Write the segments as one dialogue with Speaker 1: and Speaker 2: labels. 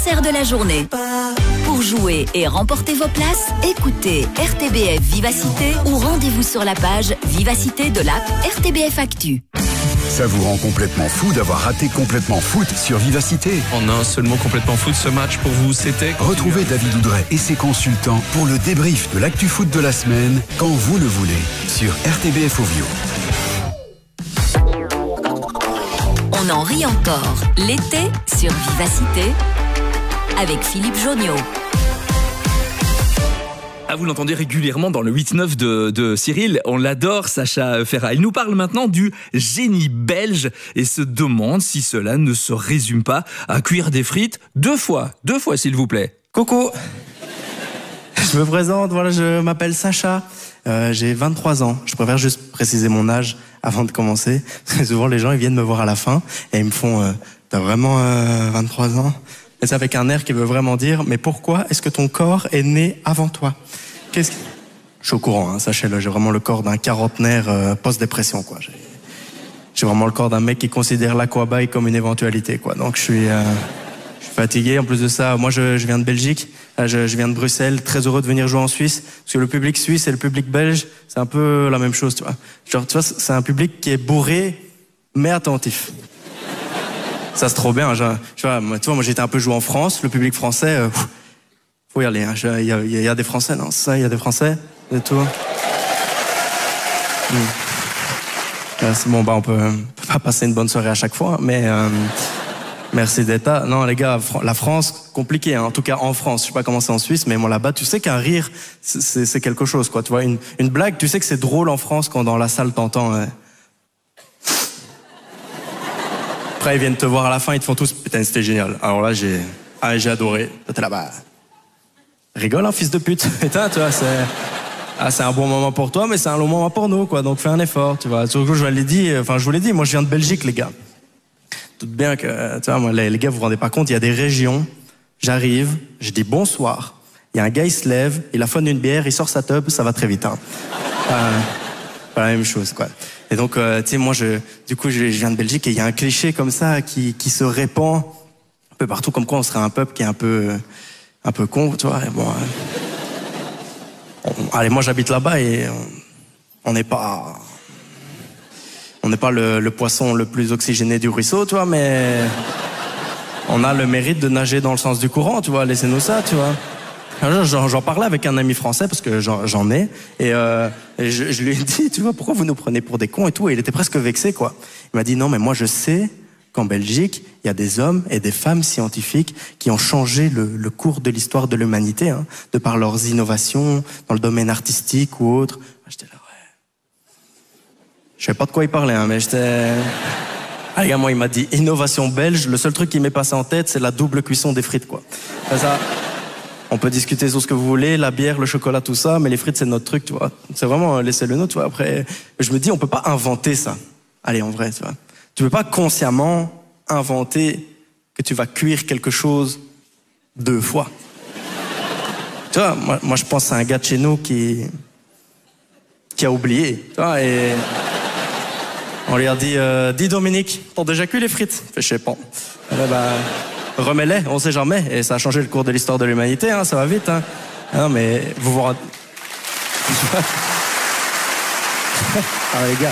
Speaker 1: concert de la journée. Pour jouer et remporter vos places, écoutez RTBF Vivacité ou rendez-vous sur la page Vivacité de l'app RTBF Actu.
Speaker 2: Ça vous rend complètement fou d'avoir raté Complètement Foot sur Vivacité.
Speaker 3: En un seul mot, Complètement Foot, ce match pour vous, c'était...
Speaker 2: Retrouvez David Oudret et ses consultants pour le débrief de l'actu foot de la semaine, quand vous le voulez, sur RTBF Ovio.
Speaker 1: On en rit encore l'été sur Vivacité avec Philippe Jonniot.
Speaker 3: Ah, vous l'entendez régulièrement dans le 8-9 de Cyril. On l'adore, Sacha Ferrat. Il nous parle maintenant du génie belge et se demande si cela ne se résume pas à cuire des frites deux fois s'il vous plaît.
Speaker 4: Coucou, je me présente, voilà, je m'appelle Sacha, j'ai 23 ans. Je préfère juste préciser mon âge avant de commencer, parce que souvent les gens ils viennent me voir à la fin et ils me font t'as vraiment 23 ans? Et c'est avec un air qui veut vraiment dire mais pourquoi est-ce que ton corps est né avant toi? Je suis au courant, hein, sachez-le, j'ai vraiment le corps d'un quarantenaire post-dépression, quoi. J'ai vraiment le corps d'un mec qui considère l'aquabike comme une éventualité, quoi. Donc je suis fatigué. En plus de ça, moi je viens de Belgique, je viens de Bruxelles, très heureux de venir jouer en Suisse, parce que le public suisse et le public belge, c'est un peu la même chose, tu vois. Genre, tu vois, c'est un public qui est bourré, mais attentif. Ça c'est trop bien, tu vois, moi j'étais un peu joué en France, le public français, faut y aller, hein. Il y a des Français, non, c'est ça, il y a des Français, et tout. C'est bon, on peut pas passer une bonne soirée à chaque fois, mais merci d'être là. Non, les gars, la France, compliqué, hein. En tout cas en France. Je sais pas comment c'est en Suisse, mais moi là-bas, tu sais qu'un rire, c'est quelque chose, quoi. Tu vois, une blague, tu sais que c'est drôle en France quand dans la salle t'entends. Après, ils viennent te voir à la fin, ils te font tous, putain, c'était génial. Alors là, j'ai adoré. Toi, t'es là-bas. Rigole, hein, fils de pute. Putain, tu vois, c'est un bon moment pour toi, mais c'est un long moment pour nous, quoi. Donc fais un effort, tu vois. Surtout, je vous l'ai dit, moi je viens de Belgique, les gars. Tout bien que, tu vois, moi, les gars, vous vous rendez pas compte, il y a des régions, j'arrive, je dis bonsoir, il y a un gars, il se lève, il affonne une bière, il sort sa tub, ça va très vite, hein. Pas la même chose, quoi. Et donc, tu sais, moi, je viens de Belgique et il y a un cliché comme ça qui se répand un peu partout, comme quoi on serait un peuple qui est un peu con, tu vois. Et bon, allez, moi, j'habite là-bas et on n'est pas le poisson le plus oxygéné du ruisseau, tu vois, mais on a le mérite de nager dans le sens du courant, tu vois, laissez-nous ça, tu vois. J'en parlais avec un ami français, parce que j'en ai, et je lui ai dit, tu vois, pourquoi vous nous prenez pour des cons et tout, et il était presque vexé, quoi. Il m'a dit, non, mais moi je sais qu'en Belgique, il y a des hommes et des femmes scientifiques qui ont changé le cours de l'histoire de l'humanité, hein, de par leurs innovations dans le domaine artistique ou autre. J'étais là, ouais. Je savais pas de quoi il parlait, hein, mais j'étais... Ah, les gars, moi, il m'a dit innovation belge. Le seul truc qui m'est passé en tête, c'est la double cuisson des frites, quoi. Ça, on peut discuter sur ce que vous voulez, la bière, le chocolat, tout ça, mais les frites, c'est notre truc, tu vois. C'est vraiment laisser le nôtre, tu vois. Après, je me dis, on peut pas inventer ça. Allez, en vrai, tu vois. Tu peux pas consciemment inventer que tu vas cuire quelque chose 2 fois. Tu vois, moi, je pense à un gars de chez nous qui a oublié, tu vois, et on lui a dit, dis Dominique, t'as déjà cuit les frites? Je sais pas. Remets-les, on sait jamais. Et ça a changé le cours de l'histoire de l'humanité, hein, ça va vite, hein. Non, mais vous vous rendez... Ah, les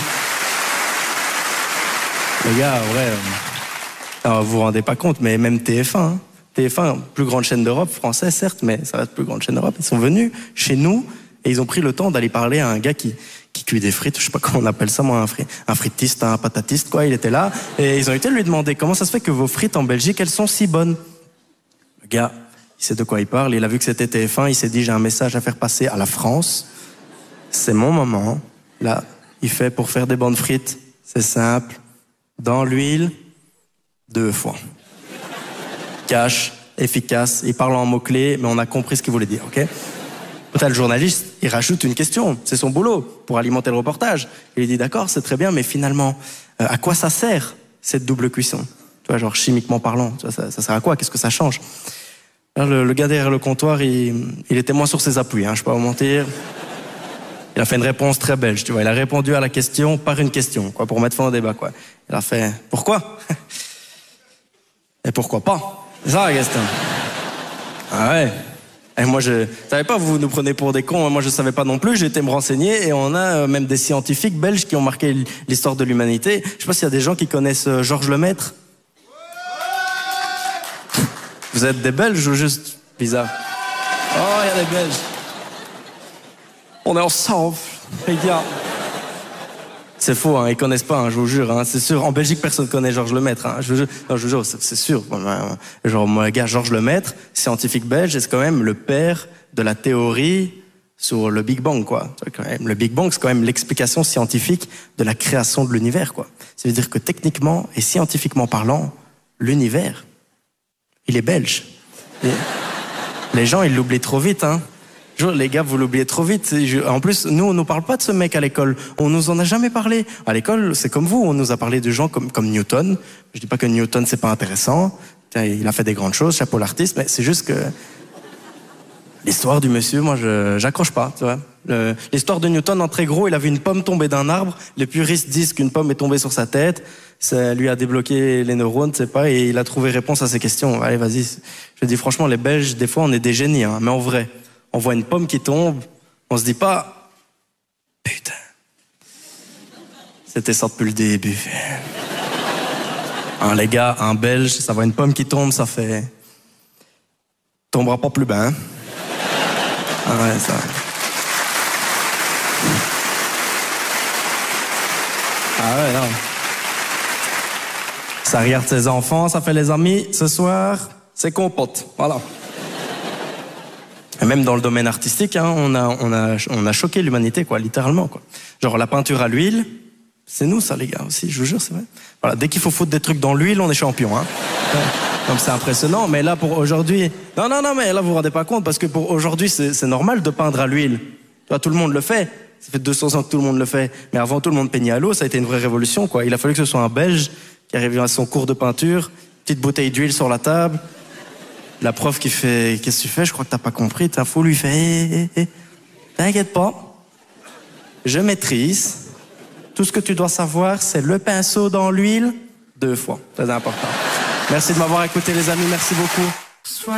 Speaker 4: gars, en vrai, alors, vous vous rendez pas compte, mais même TF1, hein. TF1, plus grande chaîne d'Europe, français certes, mais ça reste plus grande chaîne d'Europe. Ils sont venus chez nous et ils ont pris le temps d'aller parler à un gars qui cuit des frites, je sais pas comment on appelle ça, moi, un fritiste, un patatiste, quoi. Il était là et ils ont été lui demander comment ça se fait que vos frites en Belgique, elles sont si bonnes. Le gars, il sait de quoi il parle, il a vu que c'était TF1, il s'est dit j'ai un message à faire passer à la France. C'est mon moment. Là, il fait pour faire des bonnes frites, c'est simple. Dans l'huile, 2 fois. Cash, efficace, il parle en mots-clés, mais on a compris ce qu'il voulait dire, ok? Peut-être le journaliste, il rajoute une question, c'est son boulot, pour alimenter le reportage. Il dit d'accord, c'est très bien, mais finalement, à quoi ça sert, cette double cuisson? Tu vois, genre chimiquement parlant, tu vois, ça sert à quoi? Qu'est-ce que ça change? Alors, le gars derrière le comptoir, il était moins sur ses appuis, hein, je peux pas vous mentir. Il a fait une réponse très belge, tu vois. Il a répondu à la question par une question, quoi, pour mettre fin au débat, quoi. Il a fait « Pourquoi ?» Et pourquoi pas? C'est ça la question. Ah ouais. Et moi, je savais pas, vous nous prenez pour des cons. Moi, je savais pas non plus. J'ai été me renseigner et on a même des scientifiques belges qui ont marqué l'histoire de l'humanité. Je sais pas s'il y a des gens qui connaissent Georges Lemaître. Vous êtes des Belges ou juste bizarre? Oh, il y a des Belges. On est ensemble, les gars. C'est faux, hein, ils connaissent pas, hein, je vous jure. Hein, c'est sûr, en Belgique, personne connaît Georges Lemaître. Hein, je vous jure, c'est sûr. Genre, mon gars, Georges Lemaître, scientifique belge, c'est quand même le père de la théorie sur le Big Bang, quoi. Quand même, le Big Bang, c'est quand même l'explication scientifique de la création de l'univers, quoi. Ça veut dire que techniquement et scientifiquement parlant, l'univers, il est belge. Et les gens, ils l'oublient trop vite, hein. Les gars, vous l'oubliez trop vite. En plus, nous, on nous parle pas de ce mec à l'école. On nous en a jamais parlé. À l'école, c'est comme vous. On nous a parlé de gens comme Newton. Je dis pas que Newton, c'est pas intéressant. Il a fait des grandes choses, chapeau l'artiste, mais c'est juste que l'histoire du monsieur, moi, j'accroche pas, tu vois. L'histoire de Newton, en très gros, il a vu une pomme tomber d'un arbre. Les puristes disent qu'une pomme est tombée sur sa tête. Ça lui a débloqué les neurones, c'est pas, et il a trouvé réponse à ces questions. Allez, vas-y. Je dis franchement, les Belges, des fois, on est des génies, hein, mais en vrai. On voit une pomme qui tombe, on se dit pas « Putain, c'était ça depuis le début. » Hein, les gars, un Belge, ça voit une pomme qui tombe, ça fait... Tombera pas plus bas, hein? Ah ouais, ça... Ah ouais, non. Ça regarde ses enfants, ça fait les amis. Ce soir, c'est compote. Voilà. Et même dans le domaine artistique, hein, on a choqué l'humanité, quoi, littéralement, quoi. Genre la peinture à l'huile, c'est nous, ça, les gars, aussi, je vous jure, c'est vrai. Voilà, dès qu'il faut foutre des trucs dans l'huile, on est champion, hein. Donc c'est impressionnant, mais là, pour aujourd'hui... Non, mais là, vous vous rendez pas compte, parce que pour aujourd'hui, c'est normal de peindre à l'huile. Tout le monde le fait. Ça fait 200 ans que tout le monde le fait. Mais avant, tout le monde peignait à l'eau, ça a été une vraie révolution, quoi. Il a fallu que ce soit un Belge qui arrive à son cours de peinture, petite bouteille d'huile sur la table... La prof qui fait « Qu'est-ce que tu fais? Je crois que t'as pas compris. » T'as fou, lui fait T'inquiète pas. Je maîtrise. Tout ce que tu dois savoir, c'est le pinceau dans l'huile 2 fois. Très important. Merci de m'avoir écouté, les amis. Merci beaucoup.